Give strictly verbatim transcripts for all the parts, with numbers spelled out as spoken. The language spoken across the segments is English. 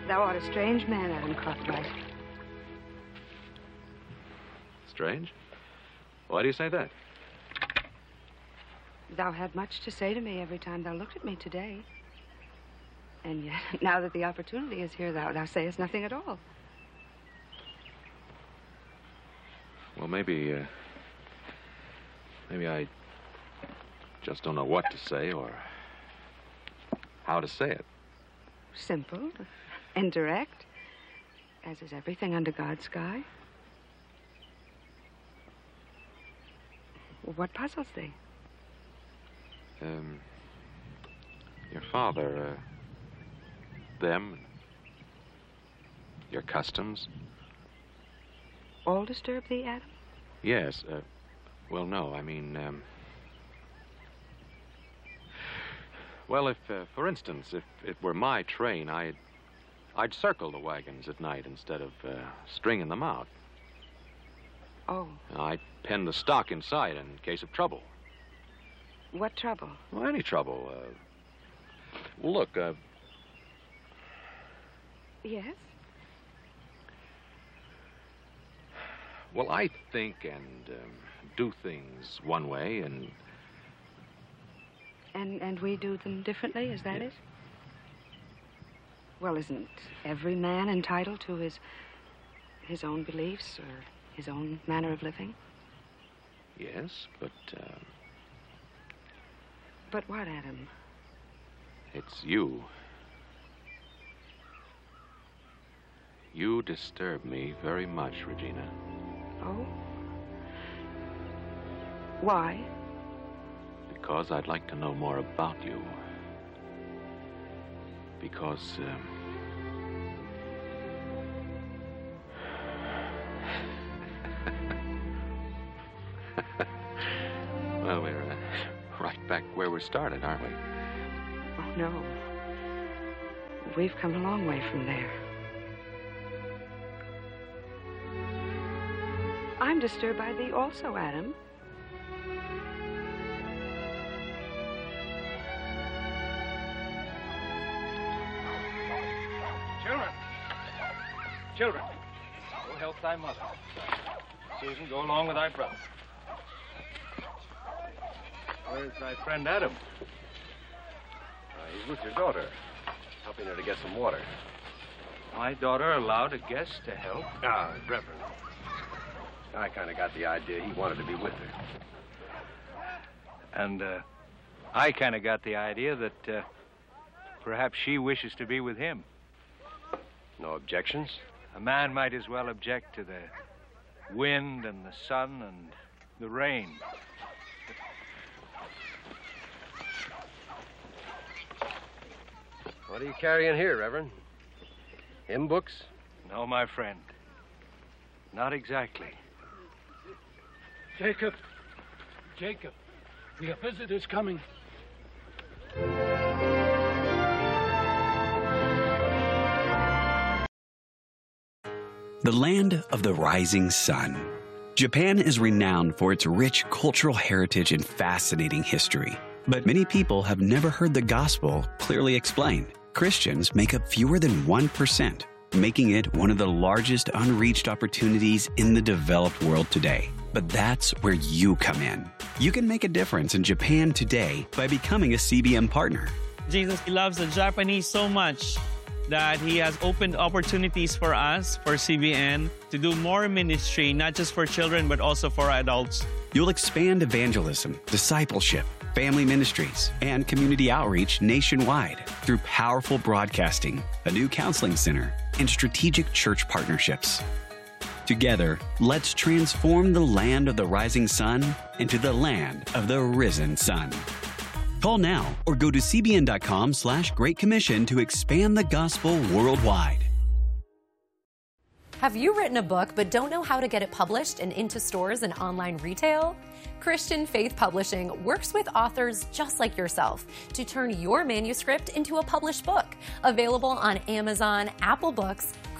Thou art a strange man, Adam Cartwright. Strange? Why do you say that? Thou had much to say to me every time thou looked at me today. And yet, now that the opportunity is here, thou, thou sayest nothing at all. Well, maybe, uh, maybe I just don't know what to say or how to say it. Simple and direct, as is everything under God's sky. What puzzles thee? Um, your father, uh, them, your customs. All disturb thee, Adam? Yes, uh, well, no, I mean, um... Well, if, uh, for instance, if it were my train, I'd... I'd circle the wagons at night instead of, uh, stringing them out. Oh. I'd pen the stock inside in case of trouble. What trouble? Well, any trouble, uh... Well, look, uh... Yes? Well, I think and um, do things one way, and... And and we do them differently, is that Yeah. it? Well, isn't every man entitled to his his own beliefs or his own manner of living? Yes, but, uh... But what, Adam? it's you. You disturb me very much, Regina. Oh? Why? Because I'd like to know more about you. Because, um... well, we're uh, right back where we started, aren't we? Oh, no. We've come a long way from there. I'm disturbed by thee also, Adam. Children. Children. Go help thy mother. Susan, go along with thy brother. Where's thy friend Adam? Uh, he's with your daughter, helping her to get some water. My daughter allowed a guest to help? Ah, Reverend. I kind of got the idea he wanted to be with her. And, uh, I kind of got the idea that, uh, perhaps she wishes to be with him. No objections? A man might as well object to the wind and the sun and the rain. What are you carrying here, Reverend? Hymn books? No, my friend. Not exactly. Jacob. Jacob. Your visitor's coming. The land of the rising sun. Japan is renowned for its rich cultural heritage and fascinating history. But many people have never heard the gospel clearly explained. Christians make up fewer than one percent, making it one of the largest unreached opportunities in the developed world today. But that's where you come in. You can make a difference in Japan today by becoming a C B M partner. Jesus, he loves the Japanese so much that he has opened opportunities for us, for C B N, to do more ministry, not just for children, but also for adults. You'll expand evangelism, discipleship, family ministries, and community outreach nationwide through powerful broadcasting, a new counseling center, and strategic church partnerships. Together, let's transform the land of the rising sun into the land of the risen sun. Call now or go to cbn.com slash Great Commission to expand the gospel worldwide. Have you written a book but don't know how to get it published and into stores and online retail? Christian Faith Publishing works with authors just like yourself to turn your manuscript into a published book. Available on Amazon, Apple Books,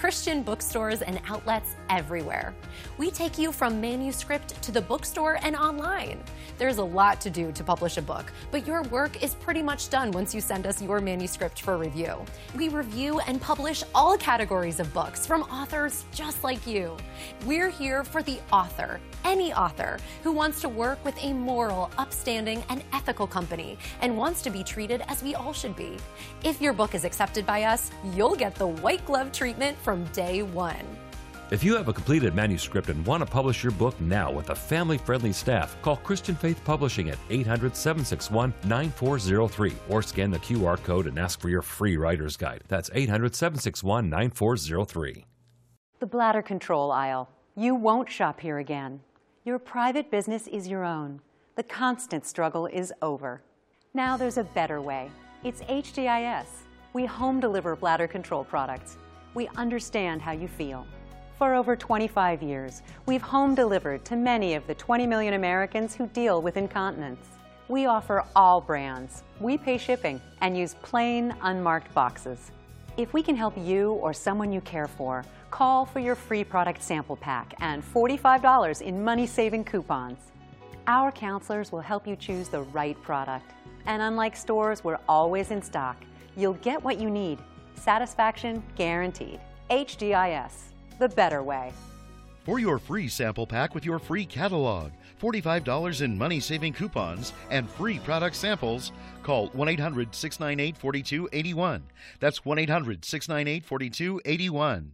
Christian bookstores and outlets everywhere. We take you from manuscript to the bookstore and online. There's a lot to do to publish a book, but your work is pretty much done once you send us your manuscript for review. We review and publish all categories of books from authors just like you. We're here for the author, any author who wants to work with a moral, upstanding, and ethical company and wants to be treated as we all should be. If your book is accepted by us, you'll get the white glove treatment from day one. If you have a completed manuscript and want to publish your book now with a family-friendly staff, call Christian Faith Publishing at eight hundred, seven six one, nine four zero three or scan the Q R code and ask for your free writer's guide. That's eight hundred, seven six one, nine four zero three. The bladder control aisle. You won't shop here again. Your private business is your own. The constant struggle is over. Now there's a better way. It's H D I S. We home deliver bladder control products. We understand how you feel. For over twenty-five years, we've home delivered to many of the twenty million Americans who deal with incontinence. We offer all brands. We pay shipping and use plain, unmarked boxes. If we can help you or someone you care for, call for your free product sample pack and forty-five dollars in money-saving coupons. Our counselors will help you choose the right product. And unlike stores, we're always in stock. You'll get what you need. Satisfaction guaranteed. H D I S, the better way. For your free sample pack with your free catalog, forty-five dollars in money-saving coupons, and free product samples, call one eight hundred, six nine eight, four two eight one. That's one eight hundred, six nine eight, four two eight one.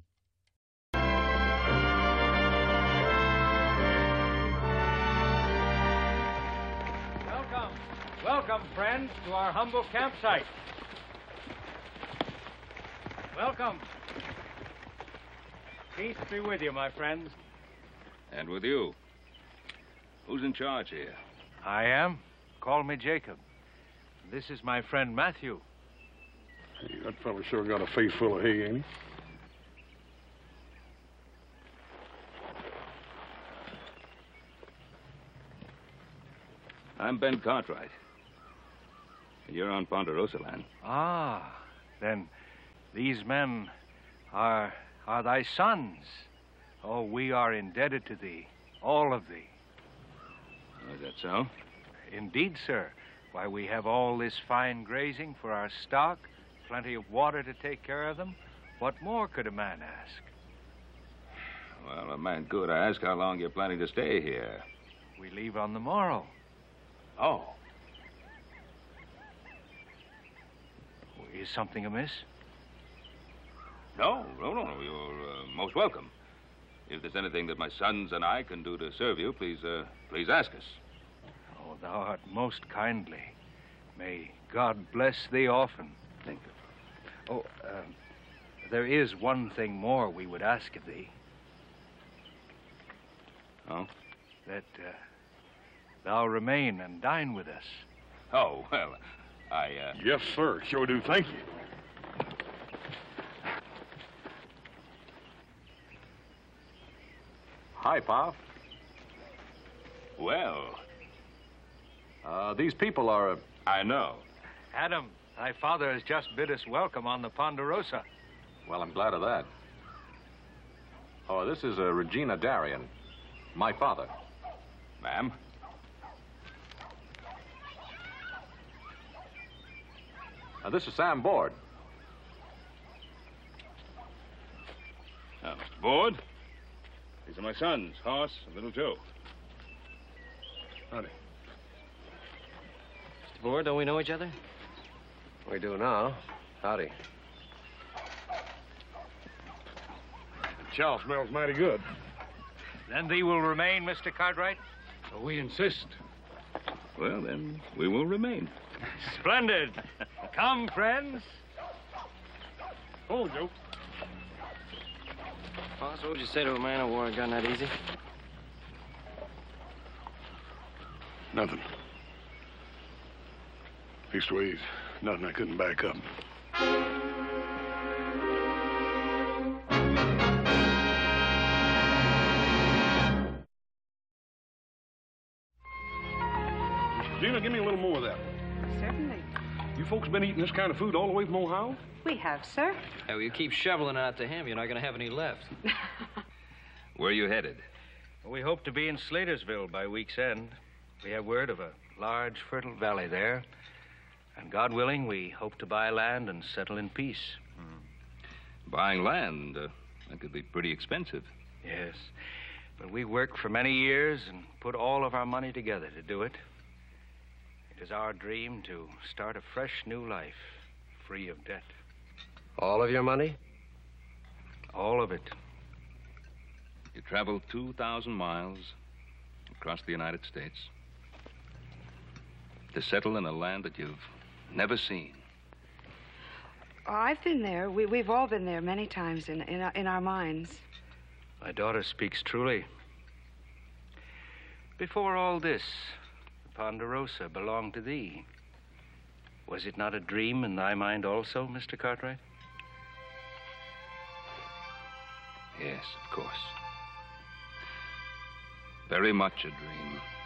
Welcome, welcome, friends, to our humble campsite. Welcome. Peace be with you, my friends. And with you. Who's in charge here? I am. Call me Jacob. This is my friend Matthew. Hey, that fella sure got a face full of hay, ain't he? I'm Ben Cartwright. And you're on Ponderosa land. Ah, then these men are, are thy sons. Oh, we are indebted to thee, all of thee. Oh, is that so? Indeed, sir. Why, we have all this fine grazing for our stock, plenty of water to take care of them. What more could a man ask? Well, a man could ask how long you're planning to stay here. We leave on the morrow. Oh. Is something amiss? No, no, no, no. You're uh, most welcome. If there's anything that my sons and I can do to serve you, please, uh, please ask us. Oh, thou art most kindly. May God bless thee often. Thank you. Oh, uh, there is one thing more we would ask of thee. Oh? That uh, thou remain and dine with us. Oh, well, I, uh... Yes, sir. Sure do. Thank you. Hi, Pa. Well... Uh, these people are... Uh... I know. Adam, thy father has just bid us welcome on the Ponderosa. Well, I'm glad of that. Oh, this is uh, Regina Darien, my father. Ma'am? Uh, this is Sam Board. Now, Mister Board, these are my sons, Hoss and Little Joe. Howdy. Mister Board, don't we know each other? We do now. Howdy. The chow smells mighty good. Then thee will remain, Mister Cartwright? So we insist. Well, then, we will remain. Splendid. Come, friends. Oh, Joe. Boss, what would you say to a man who wore a gun that easy? Nothing. Leastways, nothing I couldn't back up. Gina, give me a little more of that. Certainly. You folks been eating this kind of food all the way from Ohio? We have, sir. Hey, well, you keep shoveling out to him, you're not going to have any left. Where are you headed? We hope to be in Slatersville by week's end. We have word of a large, fertile valley there. And God willing, we hope to buy land and settle in peace. Hmm. Buying land, uh, that could be pretty expensive. Yes. But we worked for many years and put all of our money together to do it. It is our dream to start a fresh new life, free of debt. All of your money? All of it. You traveled two thousand miles across the United States to settle in a land that you've never seen. Oh, I've been there. We, we've all been there many times in, in, our, in our minds. My daughter speaks truly. Before all this, Ponderosa belonged to thee. Was it not a dream in thy mind also, Mister Cartwright? Yes, of course. Very much a dream.